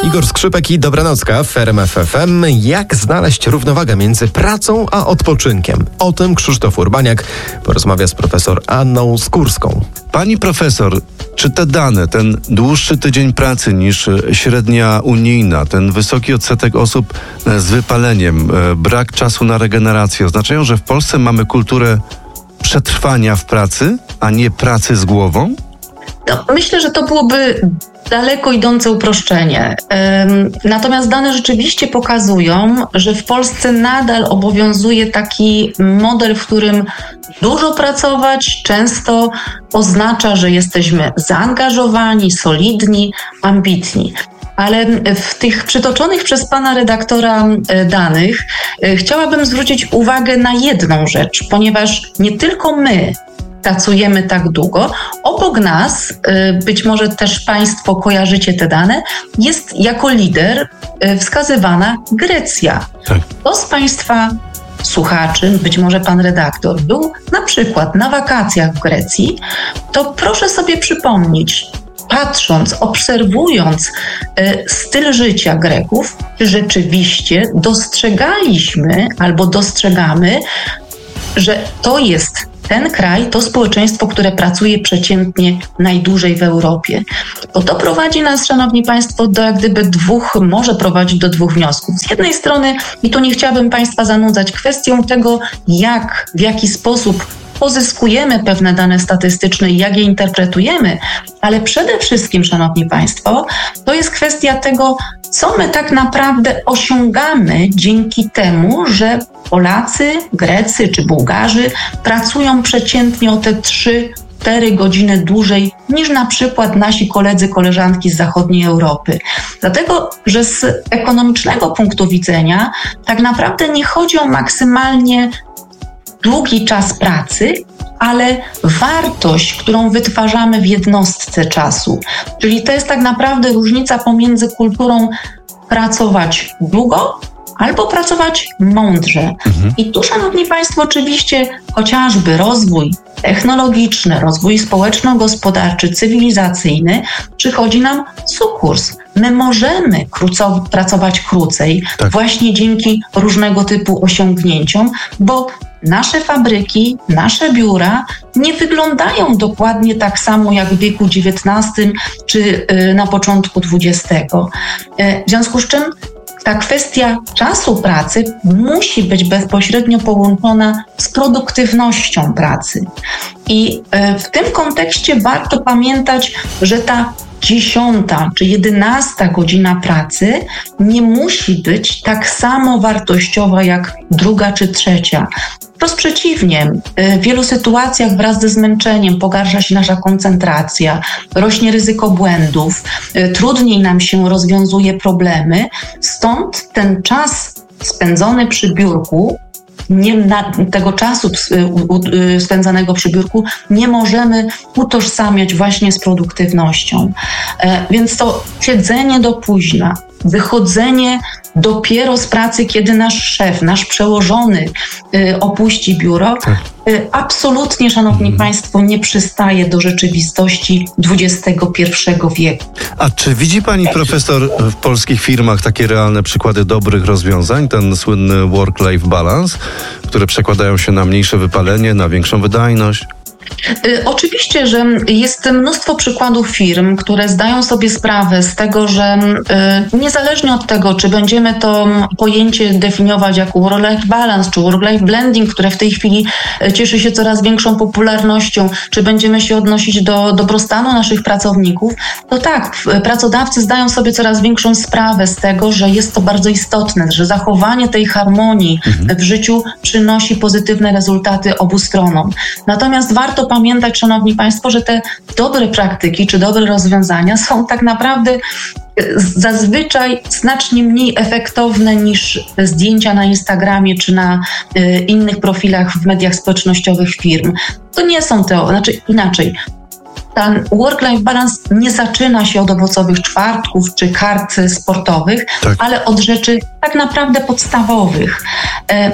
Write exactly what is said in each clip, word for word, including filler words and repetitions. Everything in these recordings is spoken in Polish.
Igor Skrzypek i Dobranocka w R M F F M. Jak znaleźć równowagę między pracą a odpoczynkiem? O tym Krzysztof Urbaniak porozmawia z profesor Anną Skórską. Pani profesor, czy te dane, ten dłuższy tydzień pracy niż średnia unijna, ten wysoki odsetek osób z wypaleniem, brak czasu na regenerację oznaczają, że w Polsce mamy kulturę przetrwania w pracy, a nie pracy z głową? No, myślę, że to byłoby daleko idące uproszczenie. Natomiast dane rzeczywiście pokazują, że w Polsce nadal obowiązuje taki model, w którym dużo pracować często oznacza, że jesteśmy zaangażowani, solidni, ambitni. Ale w tych przytoczonych przez pana redaktora danych chciałabym zwrócić uwagę na jedną rzecz, ponieważ nie tylko my pracujemy tak długo. Obok nas, być może też państwo kojarzycie te dane, jest jako lider wskazywana Grecja. Tak. Kto z państwa słuchaczy, być może pan redaktor, był na przykład na wakacjach w Grecji, to proszę sobie przypomnieć, patrząc, obserwując styl życia Greków, czy rzeczywiście dostrzegaliśmy albo dostrzegamy, że to jest ten kraj, to społeczeństwo, które pracuje przeciętnie najdłużej w Europie. Bo to prowadzi nas, szanowni państwo, do jak gdyby dwóch, może prowadzić do dwóch wniosków. Z jednej strony, i tu nie chciałabym państwa zanudzać kwestią tego, jak, w jaki sposób pozyskujemy pewne dane statystyczne i jak je interpretujemy, ale przede wszystkim, szanowni państwo, to jest kwestia tego, co my tak naprawdę osiągamy dzięki temu, że Polacy, Grecy czy Bułgarzy pracują przeciętnie o te trzy cztery godziny dłużej niż na przykład nasi koledzy, koleżanki z zachodniej Europy. Dlatego, że z ekonomicznego punktu widzenia tak naprawdę nie chodzi o maksymalnie długi czas pracy, ale wartość, którą wytwarzamy w jednostce czasu. Czyli to jest tak naprawdę różnica pomiędzy kulturą pracować długo albo pracować mądrze. Mhm. I tu, szanowni państwo, oczywiście chociażby rozwój technologiczny, rozwój społeczno-gospodarczy, cywilizacyjny przychodzi nam sukurs. My możemy króco, pracować krócej tak. właśnie dzięki różnego typu osiągnięciom, bo nasze fabryki, nasze biura nie wyglądają dokładnie tak samo jak w wieku dziewiętnastym czy na początku dwudziestego. W związku z czym ta kwestia czasu pracy musi być bezpośrednio połączona z produktywnością pracy. I w tym kontekście warto pamiętać, że ta dziesiąta czy jedenasta godzina pracy nie musi być tak samo wartościowa jak druga czy trzecia. Wprost przeciwnie, w wielu sytuacjach wraz ze zmęczeniem pogarsza się nasza koncentracja, rośnie ryzyko błędów, trudniej nam się rozwiązuje problemy, stąd ten czas spędzony przy biurku, nie na, tego czasu spędzanego przy biurku nie możemy utożsamiać właśnie z produktywnością. E, więc to siedzenie do późna, wychodzenie dopiero z pracy, kiedy nasz szef, nasz przełożony y, opuści biuro, y, absolutnie, szanowni mm. państwo, nie przystaje do rzeczywistości dwudziestego pierwszego wieku. A czy widzi pani profesor w polskich firmach takie realne przykłady dobrych rozwiązań, ten słynny work-life balance, które przekładają się na mniejsze wypalenie, na większą wydajność? Y, oczywiście, że jest mnóstwo przykładów firm, które zdają sobie sprawę z tego, że y, niezależnie od tego, czy będziemy to pojęcie definiować jako work-life balance, czy work-life blending, które w tej chwili cieszy się coraz większą popularnością, czy będziemy się odnosić do dobrostanu naszych pracowników, to tak, pracodawcy zdają sobie coraz większą sprawę z tego, że jest to bardzo istotne, że zachowanie tej harmonii mhm. w życiu przynosi pozytywne rezultaty obu stronom. Natomiast warto pamiętać, szanowni państwo, że te dobre praktyki czy dobre rozwiązania są tak naprawdę zazwyczaj znacznie mniej efektowne niż zdjęcia na Instagramie czy na y, innych profilach w mediach społecznościowych firm. To nie są te, znaczy inaczej. Ten work-life balance nie zaczyna się od owocowych czwartków czy kart sportowych, tak. ale od rzeczy tak naprawdę podstawowych. E,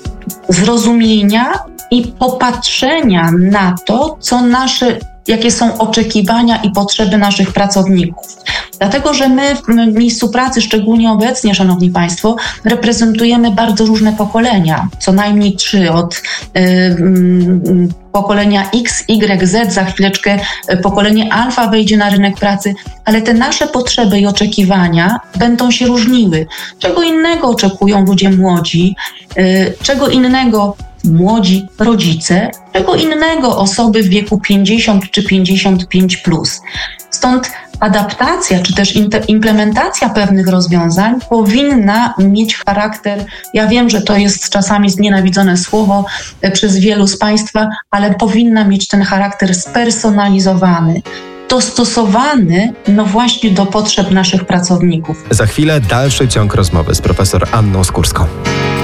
zrozumienia i popatrzenia na to, co nasze, jakie są oczekiwania i potrzeby naszych pracowników. Dlatego, że my w miejscu pracy, szczególnie obecnie, szanowni państwo, reprezentujemy bardzo różne pokolenia, co najmniej trzy, od y, y, pokolenia X, Y, Z, za chwileczkę pokolenie alfa wejdzie na rynek pracy, ale te nasze potrzeby i oczekiwania będą się różniły. Czego innego oczekują ludzie młodzi, y, czego innego młodzi rodzice, czego innego osoby w wieku pięćdziesiąt czy pięćdziesiąt pięć plus. Stąd adaptacja czy też implementacja pewnych rozwiązań powinna mieć charakter, ja wiem, że to jest czasami znienawidzone słowo przez wielu z Państwa, ale powinna mieć ten charakter spersonalizowany, dostosowany no właśnie do potrzeb naszych pracowników. Za chwilę dalszy ciąg rozmowy z profesor Anną Skórską.